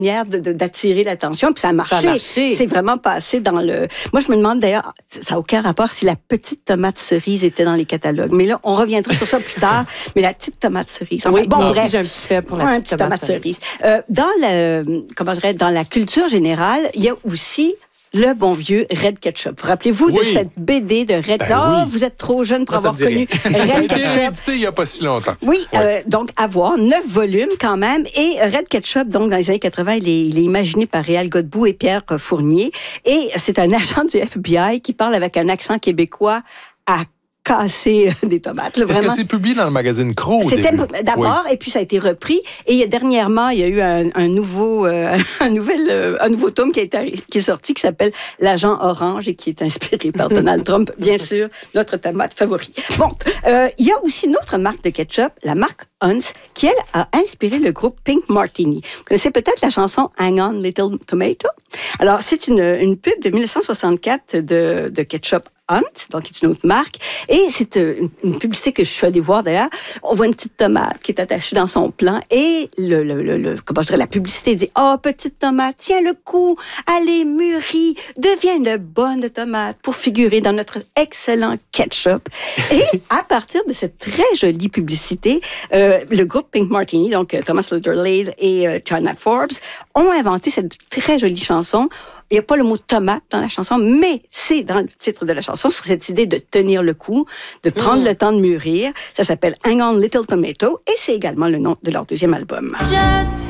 manière d'attirer l'attention, puis ça a marché. C'est vraiment passé dans le... Moi, je me demande d'ailleurs, ça n'a aucun rapport si la petite tomate cerise était dans les catalogues. Mais là, on reviendra sur ça plus tard. Mais la petite tomate cerise. Oui, bon, bref. J'ai un petit fait pour la petite tomate cerise. Dans la culture générale, il y a aussi le bon vieux Red Ketchup. Rappelez-vous de cette BD de Red Ketchup. Vous êtes trop jeune pour avoir connu Red Ketchup. Ça a été édité il n'y a pas si longtemps. Oui, donc à voir, 9 volumes quand même. Et Red Ketchup, donc dans les années 80, il est imaginé par Réal Godbout et Pierre Fournier. Et c'est un agent du FBI qui parle avec un accent québécois à casser des tomates. Là, Est-ce que c'est publié dans le magazine Crow? C'était d'abord, et puis ça a été repris. Et dernièrement, il y a eu un nouveau tome qui est sorti, qui s'appelle L'Agent Orange et qui est inspiré par Donald Trump, bien sûr, notre tomate favori. Bon, il y a aussi une autre marque de ketchup, la marque Hunt's, qui, elle, a inspiré le groupe Pink Martini. Vous connaissez peut-être la chanson Hang On Little Tomato? Alors, c'est une pub de 1964 de ketchup Hunt, donc qui est une autre marque. Et c'est une publicité que je suis allée voir d'ailleurs. On voit une petite tomate qui est attachée dans son plan et la publicité dit « Oh, petite tomate, tiens le coup, allez, mûris, deviens une bonne tomate pour figurer dans notre excellent ketchup. » Et à partir de cette très jolie publicité, le groupe Pink Martini, donc Thomas Lutherlade et China Forbes, ont inventé cette très jolie chanson. Il n'y a pas le mot tomate dans la chanson, mais c'est dans le titre de la chanson, sur cette idée de tenir le coup, de prendre le temps de mûrir. Ça s'appelle Hang On Little Tomato et c'est également le nom de leur deuxième album. Just